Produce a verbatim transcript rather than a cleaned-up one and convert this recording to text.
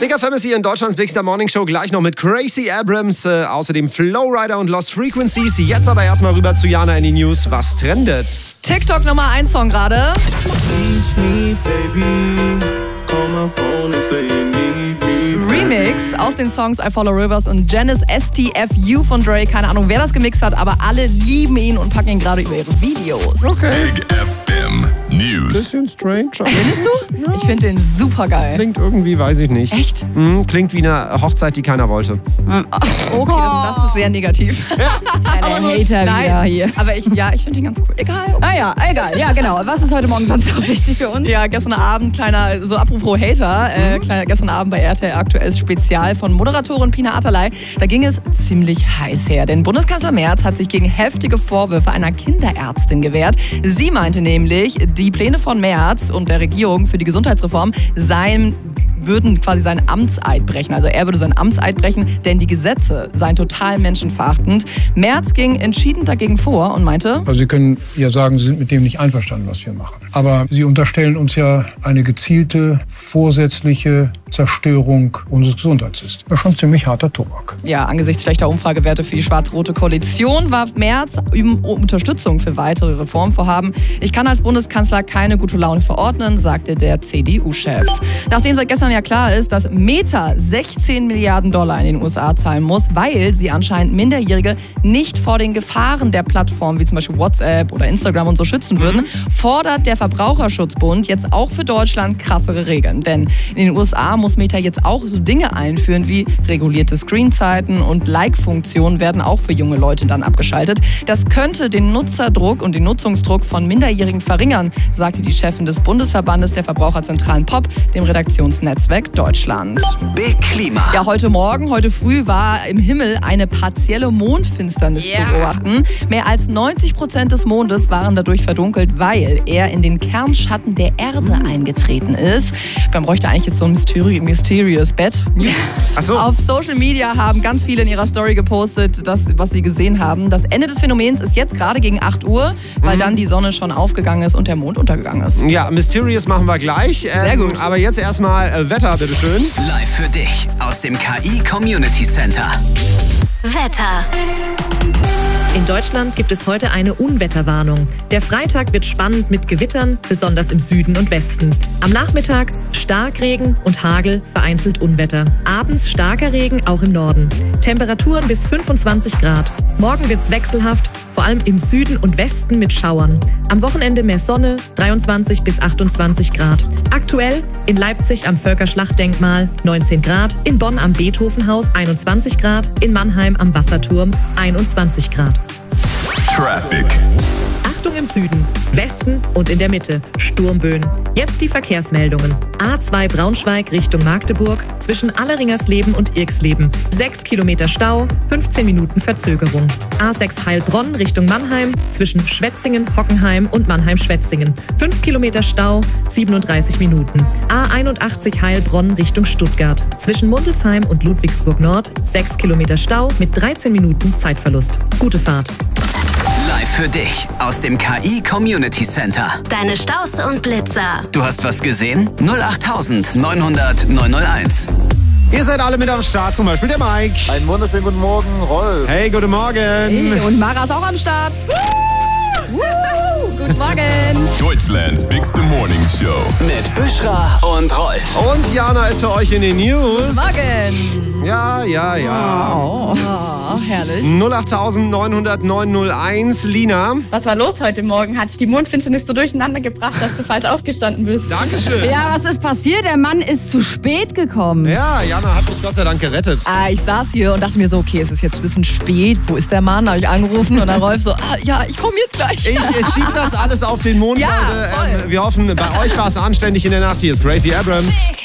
Big F M ist hier in Deutschlands Big Star Morning Show, gleich noch mit Gracie Abrams, äh, außerdem Flowrider und Lost Frequencies. Jetzt aber erstmal rüber zu Jana in die News. Was trendet? TikTok Nummer eins Song gerade. Remix aus den Songs I Follow Rivers und Janice S T F U von Drake. Keine Ahnung, wer das gemixt hat, aber alle lieben ihn und packen ihn gerade über ihre Videos. Okay. Big F M News. Bisschen strange. Findest du? Ja. Ich finde den super geil. Klingt irgendwie, weiß ich nicht. Echt? Mhm, klingt wie eine Hochzeit, die keiner wollte. Okay, das, das ist sehr negativ. Ja, der Hater Nein, wieder hier. aber ich, ja, ich finde den ganz cool. Egal. Okay. Ah ja, egal. Ja, genau. Was ist heute Morgen sonst noch wichtig für uns? Ja, gestern Abend, kleiner, so apropos Hater, äh, kleiner, gestern Abend bei R T L aktuelles Spezial von Moderatorin Pina Atalay. Da ging es ziemlich heiß her, denn Bundeskanzler Merz hat sich gegen heftige Vorwürfe einer Kinderärztin gewehrt. Sie meinte nämlich, die Pläne von Merz und der Regierung für die Gesundheitsreform seien würden quasi seinen Amtseid brechen. Also er würde seinen Amtseid brechen, denn die Gesetze seien total menschenverachtend. Merz ging entschieden dagegen vor und meinte... Also Sie können ja sagen, Sie sind mit dem nicht einverstanden, was wir machen. Aber Sie unterstellen uns ja eine gezielte, vorsätzliche Zerstörung unseres Gesundheitssystems. Das ist schon ziemlich harter Tobak. Ja, angesichts schlechter Umfragewerte für die schwarz-rote Koalition warf Merz um Unterstützung für weitere Reformvorhaben. Ich kann als Bundeskanzler keine gute Laune verordnen, sagte der C D U-Chef. Nachdem seit gestern ja klar ist, dass Meta sechzehn Milliarden Dollar in den U S A zahlen muss, weil sie anscheinend Minderjährige nicht vor den Gefahren der Plattformen wie zum Beispiel WhatsApp oder Instagram und so schützen würden, fordert der Verbraucherschutzbund jetzt auch für Deutschland krassere Regeln. Denn in den U S A muss Meta jetzt auch so Dinge einführen wie regulierte Screenzeiten und Like-Funktionen werden auch für junge Leute dann abgeschaltet. Das könnte den Nutzerdruck und den Nutzungsdruck von Minderjährigen verringern, sagte die Chefin des Bundesverbandes der Verbraucherzentralen P O P, dem Redaktionsnetzwerk Deutschland. Big Klima. Ja, heute Morgen, heute früh war im Himmel eine partielle Mondfinsternis Yeah. zu beobachten. Mehr als neunzig Prozent des Mondes waren dadurch verdunkelt, weil er in den Kernschatten der Erde eingetreten ist. Man bräuchte eigentlich jetzt so ein Mysteri- Mysterious Bett. Ach so. Auf Social Media haben ganz viele in ihrer Story gepostet, das, was sie gesehen haben. Das Ende des Phänomens ist jetzt gerade gegen acht Uhr, weil dann die Sonne schon aufgegangen ist und der Mond untergegangen ist. Ja, Mysterious machen wir gleich. Ähm, Sehr gut. Aber jetzt erstmal äh, Wetter, bitteschön. Live für dich aus dem K I Community Center. Wetter. In Deutschland gibt es heute eine Unwetterwarnung. Der Freitag wird spannend mit Gewittern, besonders im Süden und Westen. Am Nachmittag Starkregen und Hagel, vereinzelt Unwetter. Abends starker Regen, auch im Norden. Temperaturen bis fünfundzwanzig Grad. Morgen wird's wechselhaft, vor allem im Süden und Westen mit Schauern. Am Wochenende mehr Sonne, dreiundzwanzig bis achtundzwanzig Grad. Aktuell in Leipzig am Völkerschlachtdenkmal neunzehn Grad, in Bonn am Beethovenhaus einundzwanzig Grad, in Mannheim am Wasserturm einundzwanzig Grad. Traffic. Achtung im Süden, Westen und in der Mitte. Sturmböen. Jetzt die Verkehrsmeldungen. A zwei Braunschweig Richtung Magdeburg zwischen Alleringersleben und Irksleben. sechs Kilometer Stau, fünfzehn Minuten Verzögerung. A sechs Heilbronn Richtung Mannheim zwischen Schwetzingen, Hockenheim und Mannheim-Schwetzingen. fünf Kilometer Stau, siebenunddreißig Minuten. A einundachtzig Heilbronn Richtung Stuttgart zwischen Mundelsheim und Ludwigsburg Nord. sechs Kilometer Stau mit dreizehn Minuten Zeitverlust. Gute Fahrt. Live für dich aus dem K I Community Center. Deine Staus und Blitzer. Du hast was gesehen? null acht neun hundert neun null eins. Ihr seid alle mit am Start, zum Beispiel der Mike. Einen wunderschönen guten Morgen, Rolf. Hey, guten Morgen. Und Mara ist auch am Start. Woo! Guten Morgen. Deutschlands Big Star Morning Show. Mit Büschra und Rolf. Und Jana ist für euch in den News. Morgen. Ja, ja, ja. Oh, herrlich. null acht neun hundert neun null eins. Lina. Was war los heute Morgen? Hat dich die Mondfinsternis so durcheinander gebracht, dass du falsch aufgestanden bist? Dankeschön. Ja, was ist passiert? Der Mann ist zu spät gekommen. Ja, Jana hat mich Gott sei Dank gerettet. Ah, ich saß hier und dachte mir so, okay, es ist jetzt ein bisschen spät. Wo ist der Mann? Habe ich angerufen und dann Rolf so, ah, ja, ich komme jetzt gleich. Ich, ich schieb das alles auf den Mond, Ja, Leute. voll. Ähm, wir hoffen, bei euch war es anständig in der Nacht. Hier ist Gracie Abrams. Big